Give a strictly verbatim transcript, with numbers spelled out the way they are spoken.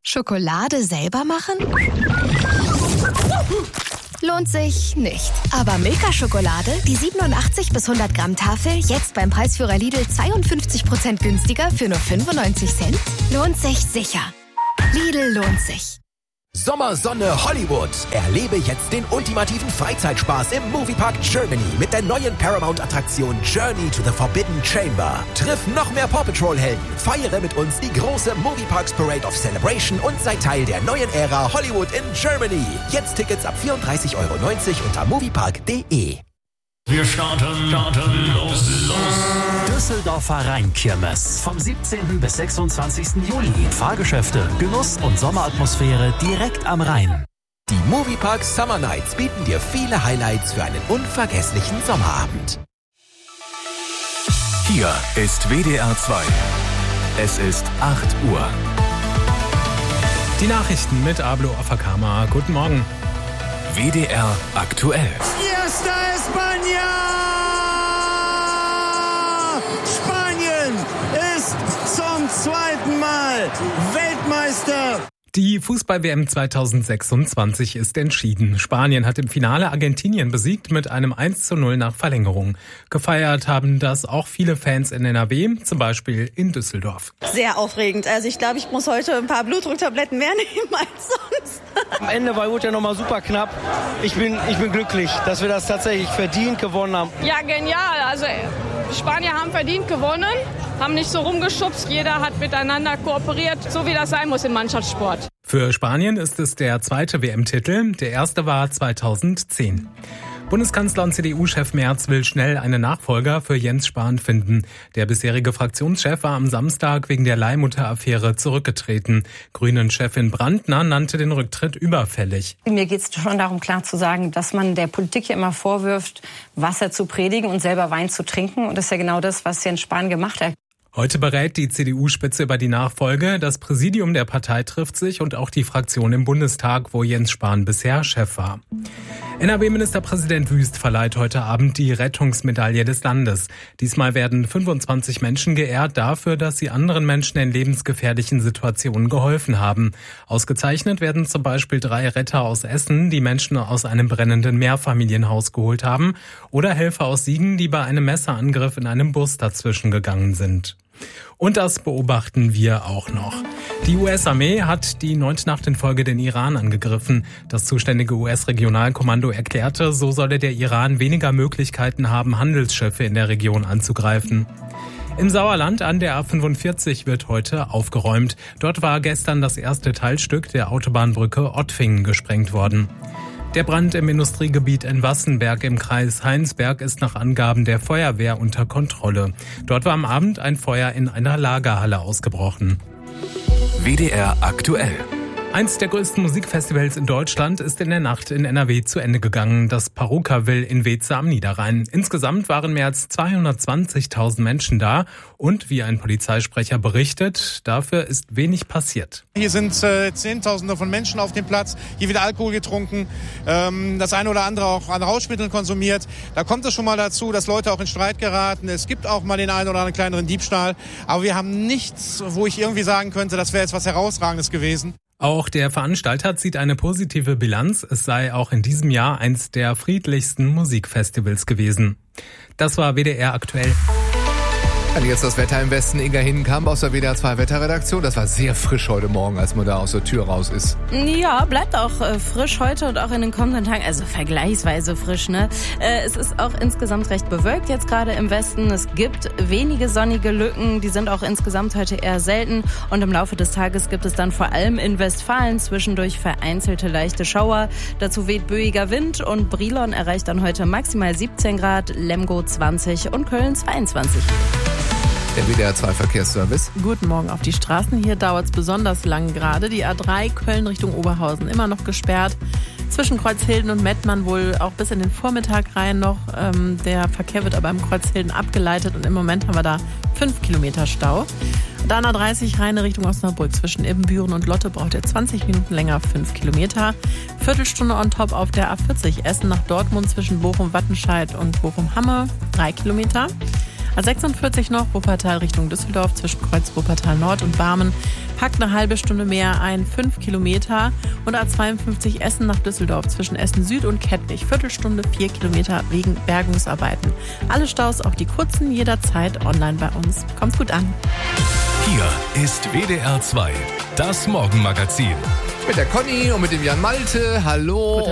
Schokolade selber machen? Lohnt sich nicht. Aber Milka-Schokolade, die siebenundachtzig bis hundert Gramm Tafel, jetzt beim Preisführer Lidl zweiundfünfzig Prozent günstiger für nur fünfundneunzig Cent? Lohnt sich sicher. Lidl lohnt sich. Sommersonne Hollywood. Erlebe jetzt den ultimativen Freizeitspaß im Moviepark Germany mit der neuen Paramount-Attraktion Journey to the Forbidden Chamber. Triff noch mehr Paw Patrol-Helden, feiere mit uns die große Movieparks Parade of Celebration und sei Teil der neuen Ära Hollywood in Germany. Jetzt Tickets ab vierunddreißig Euro neunzig unter moviepark punkt de. Wir starten, starten, los, los. Düsseldorfer Rheinkirmes. Vom siebzehnten bis sechsundzwanzigsten Juli. Fahrgeschäfte, Genuss und Sommeratmosphäre direkt am Rhein. Die Moviepark Summer Nights bieten dir viele Highlights für einen unvergesslichen Sommerabend. Hier ist W D R zwei. Es ist acht Uhr. Die Nachrichten mit Ablo Afakama. Guten Morgen. W D R aktuell. Fiesta España! Spanien ist zum zweiten Mal Weltmeister. Die Fußball-W M zweitausendsechsundzwanzig ist entschieden. Spanien hat im Finale Argentinien besiegt mit einem eins zu null nach Verlängerung. Gefeiert haben das auch viele Fans in N R W, zum Beispiel in Düsseldorf. Sehr aufregend. Also ich glaube, ich muss heute ein paar Blutdrucktabletten mehr nehmen als sonst. Am Ende war gut ja nochmal super knapp. Ich bin, ich bin glücklich, dass wir das tatsächlich verdient gewonnen haben. Ja, genial. Also Spanier haben verdient gewonnen, haben nicht so rumgeschubst. Jeder hat miteinander kooperiert, so wie das sein muss im Mannschaftssport. Für Spanien ist es der zweite W M-Titel. Der erste war zweitausendzehn. Bundeskanzler und C D U-Chef Merz will schnell einen Nachfolger für Jens Spahn finden. Der bisherige Fraktionschef war am Samstag wegen der Leihmutter-Affäre zurückgetreten. Grünen-Chefin Brandner nannte den Rücktritt überfällig. Mir geht es schon darum, klar zu sagen, dass man der Politik ja immer vorwirft, Wasser zu predigen und selber Wein zu trinken. Und das ist ja genau das, was Jens Spahn gemacht hat. Heute berät die C D U-Spitze über die Nachfolge. Das Präsidium der Partei trifft sich und auch die Fraktion im Bundestag, wo Jens Spahn bisher Chef war. N R W-Ministerpräsident Wüst verleiht heute Abend die Rettungsmedaille des Landes. Diesmal werden fünfundzwanzig Menschen geehrt dafür, dass sie anderen Menschen in lebensgefährlichen Situationen geholfen haben. Ausgezeichnet werden zum Beispiel drei Retter aus Essen, die Menschen aus einem brennenden Mehrfamilienhaus geholt haben, oder Helfer aus Siegen, die bei einem Messerangriff in einem Bus dazwischen gegangen sind. Und das beobachten wir auch noch. Die U S-Armee hat die neunte Nacht in Folge den Iran angegriffen. Das zuständige U S-Regionalkommando erklärte, so solle der Iran weniger Möglichkeiten haben, Handelsschiffe in der Region anzugreifen. Im Sauerland an der A fünfundvierzig wird heute aufgeräumt. Dort war gestern das erste Teilstück der Autobahnbrücke Ottfingen gesprengt worden. Der Brand im Industriegebiet in Wassenberg im Kreis Heinsberg ist nach Angaben der Feuerwehr unter Kontrolle. Dort war am Abend ein Feuer in einer Lagerhalle ausgebrochen. W D R aktuell. Eins der größten Musikfestivals in Deutschland ist in der Nacht in N R W zu Ende gegangen, das Parukaville in Weeze am Niederrhein. Insgesamt waren mehr als zweihundertzwanzigtausend Menschen da und, wie ein Polizeisprecher berichtet, dafür ist wenig passiert. Hier sind äh, Zehntausende von Menschen auf dem Platz, hier wird Alkohol getrunken, ähm, das eine oder andere auch an Rauschmitteln konsumiert. Da kommt es schon mal dazu, dass Leute auch in Streit geraten. Es gibt auch mal den einen oder anderen kleineren Diebstahl, aber wir haben nichts, wo ich irgendwie sagen könnte, das wäre jetzt was Herausragendes gewesen. Auch der Veranstalter zieht eine positive Bilanz. Es sei auch in diesem Jahr eins der friedlichsten Musikfestivals gewesen. Das war W D R aktuell. Und jetzt das Wetter im Westen. Inga Hindenkamp aus der W D R zwei Wetterredaktion. Das war sehr frisch heute Morgen, als man da aus der Tür raus ist. Ja, bleibt auch äh, frisch heute und auch in den kommenden Tagen. Also vergleichsweise frisch, ne? Äh, es ist auch insgesamt recht bewölkt jetzt gerade im Westen. Es gibt wenige sonnige Lücken. Die sind auch insgesamt heute eher selten. Und im Laufe des Tages gibt es dann vor allem in Westfalen zwischendurch vereinzelte leichte Schauer. Dazu weht böiger Wind und Brilon erreicht dann heute maximal siebzehn Grad, Lemgo zwanzig und Köln zweiundzwanzig. Der W D R zwei Verkehrsservice. Guten Morgen auf die Straßen. Hier dauert es besonders lang gerade. Die A drei Köln Richtung Oberhausen immer noch gesperrt. Zwischen Kreuzhilden und Mettmann wohl auch bis in den Vormittag rein noch. Ähm, der Verkehr wird aber im Kreuzhilden abgeleitet und im Moment haben wir da fünf Kilometer Stau. Dann A dreißig Rheine Richtung Osnabrück. Zwischen Ibbenbüren und Lotte braucht ihr zwanzig Minuten länger, fünf Kilometer. Viertelstunde on top auf der A vierzig Essen nach Dortmund zwischen Bochum-Wattenscheid und Bochum-Hamme, drei Kilometer. A sechsundvierzig noch, Wuppertal Richtung Düsseldorf zwischen Kreuz Wuppertal Nord und Barmen. packt eine halbe Stunde mehr ein, fünf Kilometer. Und A zweiundfünfzig Essen nach Düsseldorf zwischen Essen Süd und Kettwig. Viertelstunde, vier Kilometer wegen Bergungsarbeiten. Alle Staus, auch die kurzen, jederzeit online bei uns. Kommt's gut an. Hier ist W D R zwei, das Morgenmagazin. Mit der Conny und mit dem Jan Malte. Hallo.